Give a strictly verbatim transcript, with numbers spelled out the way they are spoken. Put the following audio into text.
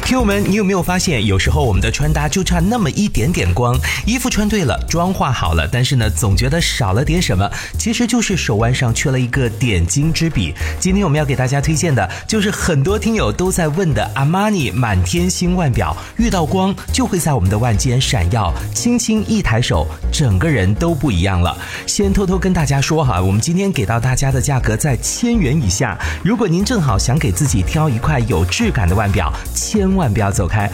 听友们，你有没有发现，有时候我们的穿搭就差那么一点点光，衣服穿对了，妆化好了，但是呢，总觉得少了点什么，其实就是手腕上缺了一个点睛之笔。今天我们要给大家推荐的就是很多听友都在问的阿玛尼满天星腕表，遇到光就会在我们的腕间闪耀，轻轻一抬手，整个人都不一样了。先偷偷跟大家说哈，我们今天给到大家的价格在千元以下，如果您正好想给自己挑一块有质感的腕表，千万不要走开，